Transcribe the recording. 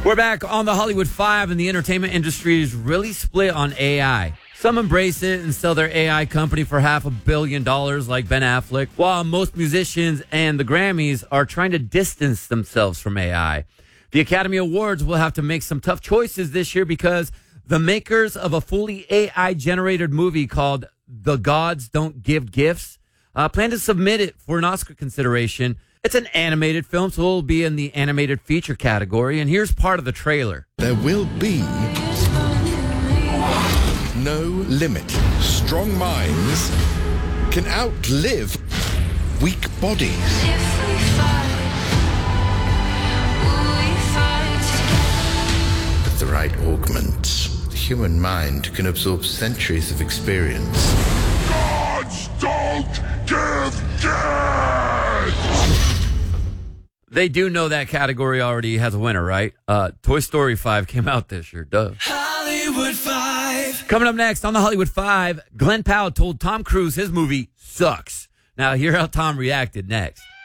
We're back on the Hollywood Five, and the entertainment industry is really split on AI. Some embrace it and sell their AI company for $500 million like Ben Affleck, while most musicians and the Grammys are trying to distance themselves from AI. The Academy Awards will have to make some tough choices this year because the makers of a fully AI-generated movie called The Gods Don't Give Gifts plan to submit it for an Oscar consideration. It's an animated film, so it'll be in the animated feature category. And here's part of the trailer. There will be no limit. Strong minds can outlive weak bodies. With the right augments, the human mind can absorb centuries of experience. Gods don't give gifts! They do know that category already has a winner, right? Toy Story 5 came out this year. Duh. Hollywood 5. Coming up next on the Hollywood Five, Glenn Powell told Tom Cruise his movie sucks. Now, hear how Tom reacted next.